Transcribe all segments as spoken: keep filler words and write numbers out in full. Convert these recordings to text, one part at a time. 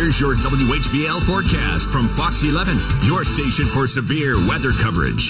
Here's your W H B L forecast from Fox eleven, your station for severe weather coverage.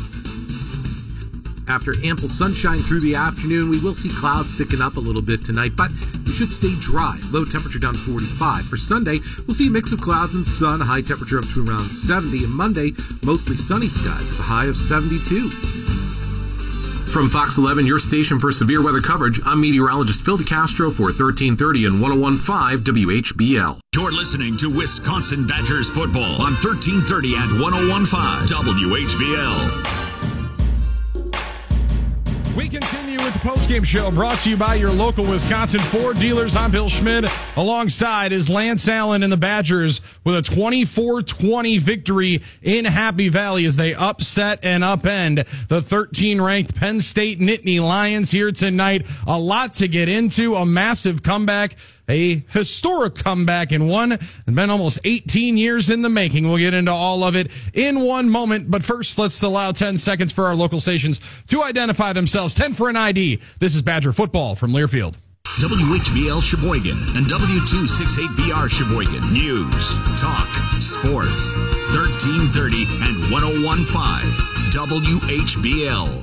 After ample sunshine through the afternoon, we will see clouds thicken up a little bit tonight, but we should stay dry. Low temperature down to forty-five. For Sunday, we'll see a mix of clouds and sun, high temperature up to around seventy. And Monday, mostly sunny skies with a high of seventy-two. From Fox eleven, your station for severe weather coverage, I'm meteorologist Phil DeCastro for thirteen thirty and one oh one point five W H B L. You're listening to Wisconsin Badgers football on thirteen thirty and one oh one point five W H B L. We continue with the postgame show brought to you by your local Wisconsin Ford dealers. I'm Bill Schmidt. Alongside is Lance Allen and the Badgers with a twenty-four twenty victory in Happy Valley as they upset and upend the thirteen-ranked Penn State Nittany Lions here tonight. A lot to get into, a massive comeback. A historic comeback in one. It's been almost eighteen years in the making. We'll get into all of it in one moment. But first, let's allow ten seconds for our local stations to identify themselves. ten for an I D. This is Badger Football from Learfield. W H B L Sheboygan and W two sixty-eight B R Sheboygan. News, talk, sports. thirteen thirty and one oh one point five W H B L.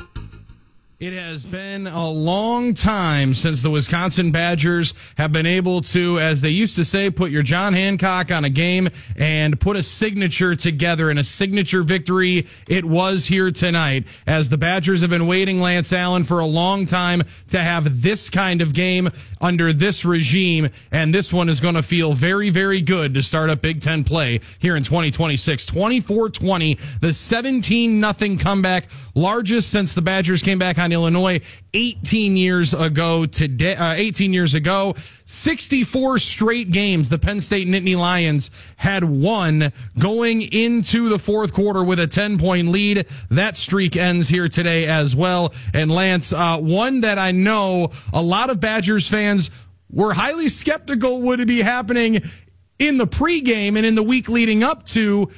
It has been a long time since the Wisconsin Badgers have been able to, as they used to say, put your John Hancock on a game and put a signature together, and a signature victory it was here tonight, as the Badgers have been waiting, Lance Allen, for a long time to have this kind of game under this regime, and this one is going to feel very, very good to start up Big Ten play here in twenty twenty-six. twenty-four twenty, the seventeen nothing comeback, largest since the Badgers came back on Illinois eighteen years ago today, uh, eighteen years ago. sixty-four straight games the Penn State Nittany Lions had won going into the fourth quarter with a ten-point lead. That streak ends here today as well. And Lance, uh, one that I know a lot of Badgers fans were highly skeptical would be happening in the pregame and in the week leading up to.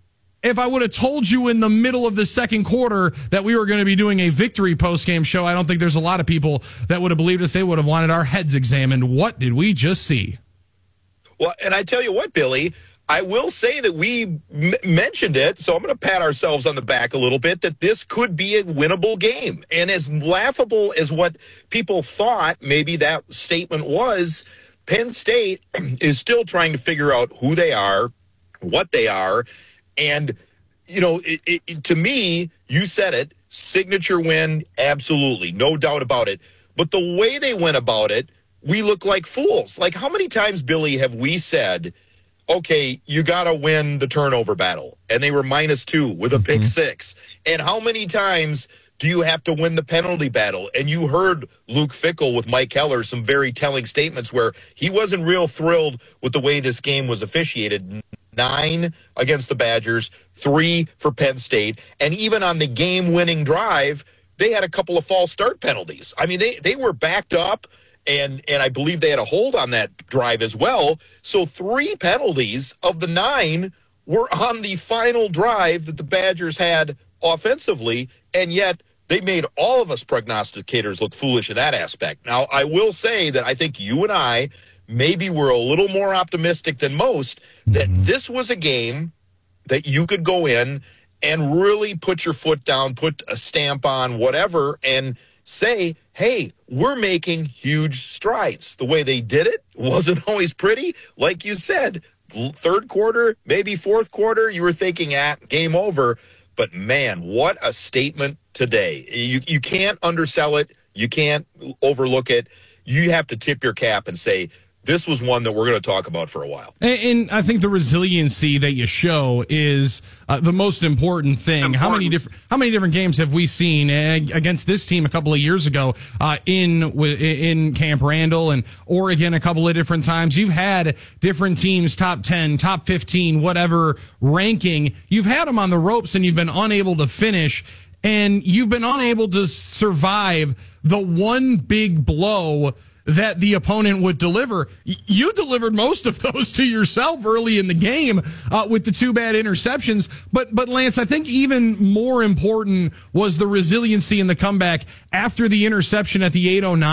If I would have told you in the middle of the second quarter that we were going to be doing a victory postgame show, I don't think there's a lot of people that would have believed us. They would have wanted our heads examined. What did we just see? Well, and I tell you what, Billy, I will say that we m- mentioned it, so I'm going to pat ourselves on the back a little bit, that this could be a winnable game. And as laughable as what people thought maybe that statement was, Penn State is still trying to figure out who they are, what they are. And, you know, it, it, it, to me, you said it, signature win, absolutely, no doubt about it. But the way they went about it, we look like fools. Like, how many times, Billy, have we said, okay, you got to win the turnover battle, and they were minus two with a pick mm-hmm. six? And how many times do you have to win the penalty battle? And you heard Luke Fickell with Mike Keller, some very telling statements where he wasn't real thrilled with the way this game was officiated. Nine against the Badgers, three for Penn State, and even on the game-winning drive, they had a couple of false start penalties. I mean, they, they were backed up, and, and I believe they had a hold on that drive as well. So three penalties of the nine were on the final drive that the Badgers had offensively, and yet they made all of us prognosticators look foolish in that aspect. Now, I will say that I think you and I maybe we're a little more optimistic than most that this was a game that you could go in and really put your foot down, put a stamp on whatever, and say, hey, we're making huge strides. The way they did it wasn't always pretty. Like you said, third quarter, maybe fourth quarter, you were thinking, ah, game over. But, man, what a statement today. You, you can't undersell it. You can't overlook it. You have to tip your cap and say, this was one that we're going to talk about for a while. And, and I think the resiliency that you show is uh, the most important thing. Important. How many different how many different games have we seen uh, against this team a couple of years ago uh, in in Camp Randall and Oregon a couple of different times? You've had different teams, top ten, top fifteen, whatever ranking. You've had them on the ropes and you've been unable to finish, and you've been unable to survive the one big blow that the opponent would deliver. You delivered most of those to yourself early in the game uh, with the two bad interceptions. But, but Lance, I think even more important was the resiliency in the comeback after the interception at the eight oh nine.